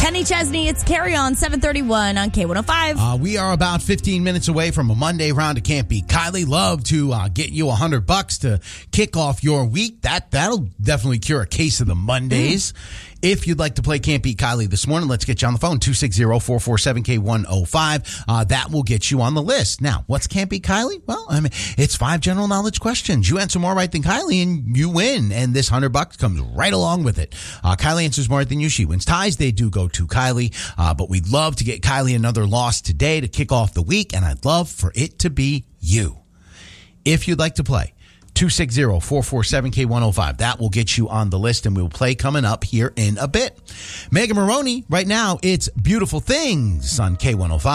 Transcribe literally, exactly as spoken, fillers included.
Kenny Chesney, it's Carry On, seven thirty-one on K one oh five. Uh, we are about fifteen minutes away from a Monday round of Can't Beat Kylie. Love to uh, get you one hundred bucks to kick off your week. That, that'll definitely cure a case of the Mondays. Mm. If you'd like to play Can't Beat Kylie this morning, let's get you on the phone, two six zero, four four seven, K one oh five. Uh, that will get you on the list. Now, what's Can't Beat Kylie? Well, I mean, it's five general knowledge questions. You answer more right than Kylie, and you win. And this one hundred bucks comes right along with it. Uh, Kylie answers more right than you. She wins ties. They do go to Kylie. Uh, but we'd love to get Kylie another loss today to kick off the week, and I'd love for it to be you. If you'd like to play, two six zero, four four seven, K one oh five. That will get you on the list, and we'll play coming up here in a bit. Megan Maroney, right now, it's Beautiful Things on K one oh five.